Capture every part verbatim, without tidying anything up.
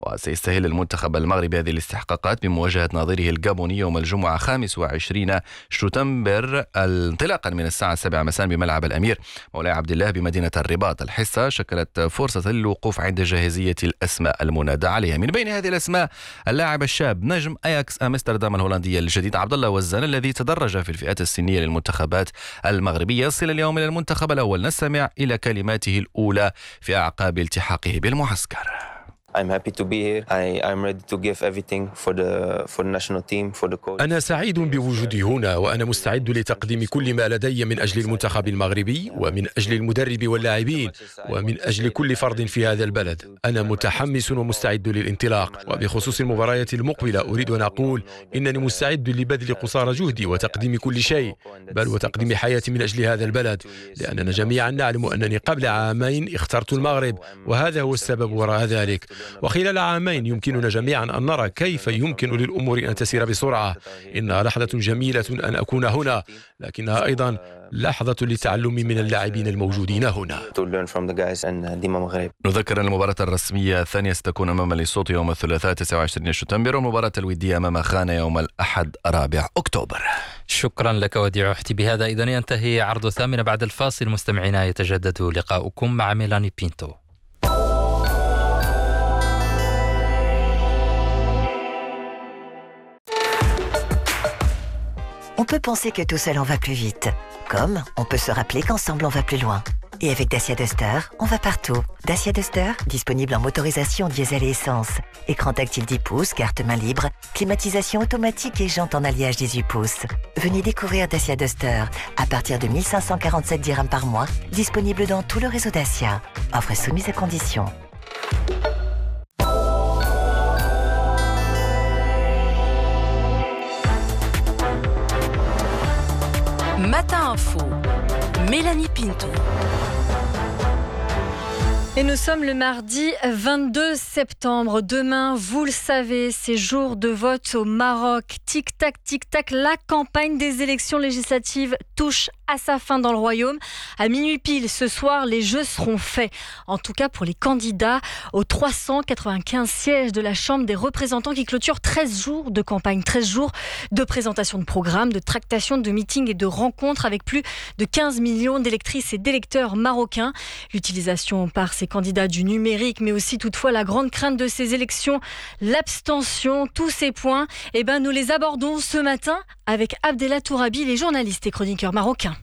وسيستهل المنتخب المغربي هذه الاستحقاقات بمواجهة نظيره الجابوني يوم الجمعة خامس وعشرين شتنبر انطلاقا من الساعة السابعة مساء بملعب الأمير مولاي عبد الله بمدينة الرباط. الحصة شكلت فرصة للوقوف عند جاهزية الأسماء المنادى عليها. من بين هذه الأسماء اللاعب الشاب نجم أياكس أمستردام الهولندي الجديد عبد الله وزان الذي تدرج في الفئات السنية للمنتخبات المغربية. يصل اليوم إلى المنتخب الأول. نستمع إلى كلماته الأولى في أعقاب التحاقه بالمعسكر. I'm happy to be here. I I'm ready to give everything for the for the national team for the coach. أنا سعيد بوجودي هنا وأنا مستعد لتقديم كل ما لدي من أجل المنتخب المغربي ومن أجل المدرب واللاعبين ومن أجل كل فرد في هذا البلد. أنا متحمس ومستعد للانطلاق. وبخصوص المباريات المقبلة أريد أن أقول إنني مستعد لبذل قصارى جهدي وتقديم كل شيء بل وتقديم حياتي من أجل هذا البلد لأننا جميعا نعلم أنني قبل عامين اخترت المغرب وهذا هو السبب وراء ذلك. وخلال عامين يمكننا جميعا أن نرى كيف يمكن للأمور أن تسير بسرعة. إنها لحظة جميلة أن أكون هنا لكنها أيضا لحظة للتعلم من اللاعبين الموجودين هنا. نذكر أن المباراة الرسمية الثانية ستكون أمام ليسوتو يوم الثلاثاء تسعة وعشرين شتنبر والمباراة الودية أمام غانا يوم الأحد رابع أكتوبر. شكرا لك وديع أحتي. بهذا إذن ينتهي عرض الثامنة. بعد الفاصل مستمعينا يتجدد لقاؤكم مع ميلاني بينتو. On peut penser que tout seul on va plus vite, comme on peut se rappeler qu'ensemble on va plus loin. Et avec Dacia Duster, on va partout. Dacia Duster, disponible en motorisation diesel et essence. Écran tactile dix pouces, carte main libre, climatisation automatique et jantes en alliage dix-huit pouces. Venez découvrir Dacia Duster à partir de mille cinq cent quarante-sept dirhams par mois, disponible dans tout le réseau Dacia. Offre soumise à conditions. Matin Info, Mélanie Pinto. Et nous sommes le mardi vingt-deux septembre. Demain, vous le savez, c'est jour de vote au Maroc. Tic-tac, tic-tac, la campagne des élections législatives touche à sa fin dans le royaume. À minuit pile, ce soir, les jeux seront faits. En tout cas pour les candidats aux trois cent quatre-vingt-quinze sièges de la Chambre des représentants qui clôture treize jours de campagne, treize jours de présentation de programmes, de tractations, de meetings et de rencontres avec plus de quinze millions d'électrices et d'électeurs marocains. L'utilisation par ces candidats du numérique, mais aussi toutefois la grande crainte de ces élections, l'abstention, tous ces points, eh ben, nous les abordons ce matin avec Abdellah Tourabi, les journalistes et chroniqueurs marocains.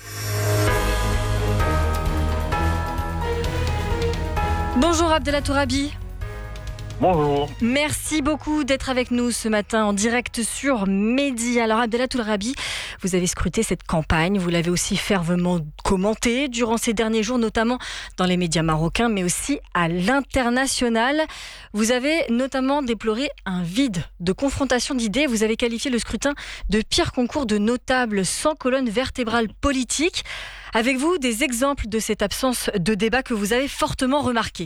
Bonjour Abdellah Tourabi. Bonjour. Merci beaucoup d'être avec nous ce matin en direct sur Mehdi. Alors Abdellah Tourabi, vous avez scruté cette campagne, vous l'avez aussi fervement commentée durant ces derniers jours, notamment dans les médias marocains, mais aussi à l'international. Vous avez notamment déploré un vide de confrontation d'idées. Vous avez qualifié le scrutin de pire concours de notables sans colonne vertébrale politique. Avec vous, des exemples de cette absence de débat que vous avez fortement remarqué.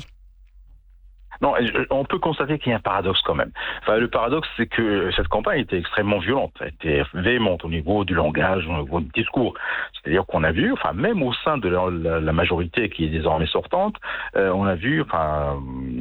Non, on peut constater qu'il y a un paradoxe quand même. Enfin, le paradoxe, c'est que cette campagne était extrêmement violente, elle était véhémente au niveau du langage, au niveau du discours. C'est-à-dire qu'on a vu, enfin, même au sein de la, la, la majorité qui est désormais sortante, euh, on a vu, enfin,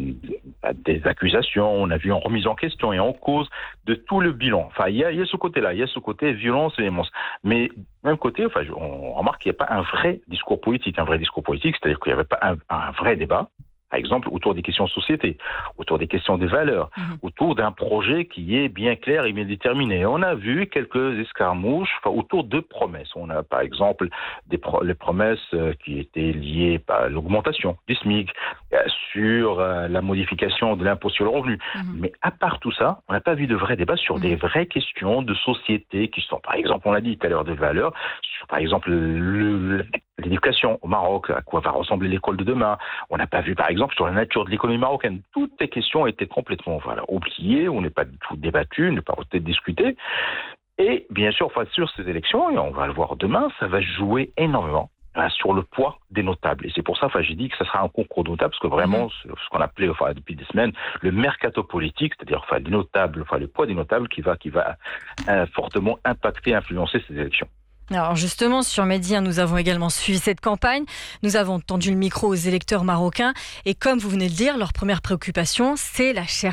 des accusations, on a vu en remise en question et en cause de tout le bilan. Enfin, il y a, il y a ce côté-là, il y a ce côté violence et véhémence. Mais même côté, enfin, on remarque qu'il n'y a pas un vrai discours politique, un vrai discours politique, c'est-à-dire qu'il n'y avait pas un, un vrai débat. Par exemple, autour des questions de société, autour des questions des valeurs, mmh. autour d'un projet qui est bien clair et bien déterminé. On a vu quelques escarmouches enfin, autour de promesses. On a par exemple des pro- les promesses euh, qui étaient liées à l'augmentation du SMIC, euh, sur euh, la modification de l'impôt sur le revenu. Mmh. Mais à part tout ça, on n'a pas vu de vrais débats sur mmh. des vraies questions de société qui sont, par exemple, on l'a dit tout à l'heure, de valeurs, sur par exemple le, le, l'éducation au Maroc, à quoi va ressembler l'école de demain. On n'a pas vu par exemple exemple sur la nature de l'économie marocaine. Toutes ces questions étaient complètement voilà, oubliées, on n'est pas du tout débattu, n'est pas peut-être discuté. Et bien sûr, enfin, sur ces élections, et on va le voir demain, ça va jouer énormément hein, sur le poids des notables. Et c'est pour ça, enfin, j'ai dit que ça sera un concours de notables, parce que vraiment, mmh. ce qu'on appelait enfin, depuis des semaines, le mercato politique, c'est-à-dire enfin, les notables, enfin, le poids des notables qui va, qui va euh, fortement impacter, influencer ces élections. Alors justement, sur Mehdi, nous avons également suivi cette campagne. Nous avons tendu le micro aux électeurs marocains. Et comme vous venez de le dire, leur première préoccupation, c'est la chère